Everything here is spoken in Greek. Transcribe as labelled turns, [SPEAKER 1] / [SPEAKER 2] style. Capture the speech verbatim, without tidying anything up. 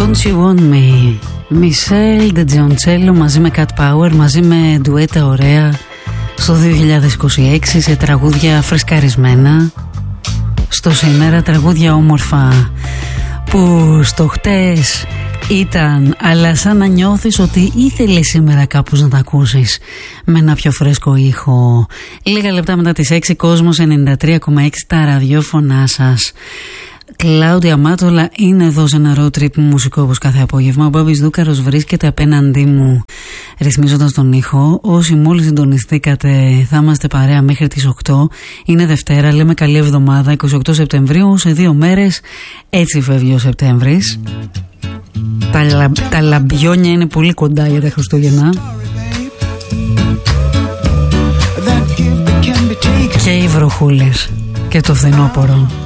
[SPEAKER 1] Don't You Want Me, Μισελ Ντετζιοντσέλο μαζί με Cat Power, μαζί με ντουέτα ωραία στο δύο χιλιάδες είκοσι έξι σε τραγούδια φρεσκαρισμένα, στο σήμερα τραγούδια όμορφα που στο χτες ήταν, αλλά σαν να νιώθεις ότι ήθελες σήμερα κάπως να τα ακούσεις με ένα πιο φρέσκο ήχο. Λίγα λεπτά μετά τις έξι, Κόσμος ενενήντα τρία κόμμα έξι, τα ραδιόφωνά σας. Κλάουδια Μάτολα είναι εδώ σε ένα road trip μουσικό όπως κάθε απόγευμα. Ο Μπάμπης Δούκαρος βρίσκεται απέναντί μου ρυθμίζοντας τον ήχο. Όσοι μόλις συντονιστήκατε θα είμαστε παρέα μέχρι τις οκτώ. Είναι Δευτέρα, λέμε καλή εβδομάδα, είκοσι οκτώ Σεπτεμβρίου. Σε δύο μέρες έτσι φεύγει ο Σεπτέμβρης. Τα, λα, τα λαμπιόνια είναι πολύ κοντά για τα Χριστούγεννα. Και οι βροχούλες και το φθινόπωρο.